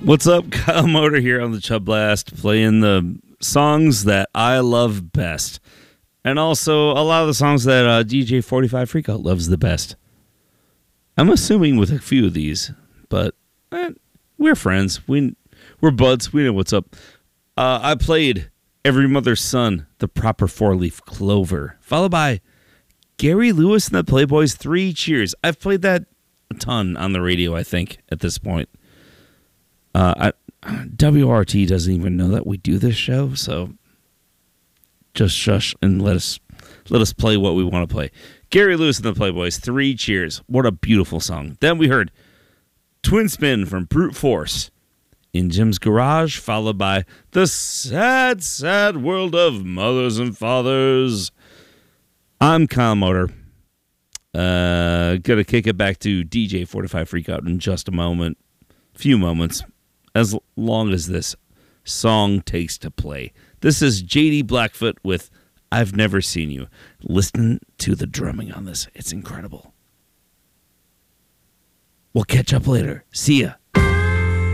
What's up? Kyle Motor here on the Chub Blast, playing the songs that I love best. And also a lot of the songs that DJ 45 Freakout loves the best. I'm assuming with a few of these, but we're friends. We're buds. We know what's up. I played Every Mother's Son, The Proper Four-Leaf Clover, followed by Gary Lewis and the Playboys, Three Cheers. I've played that a ton on the radio, I think, at this point. WRT doesn't even know that we do this show, so just shush and let us play what we want to play. Gary Lewis and the Playboys, Three Cheers. What a beautiful song. Then we heard Twin Spin from Brute Force, In Jim's Garage, followed by The Sad, Sad World of Mothers and Fathers. I'm Kyle Motor. Gonna kick it back to DJ 45 Freakout in just a moment. Few moments. As long as this song takes to play. This is JD Blackfoot with I've Never Seen You. Listen to the drumming on this. It's incredible. We'll catch up later. See ya.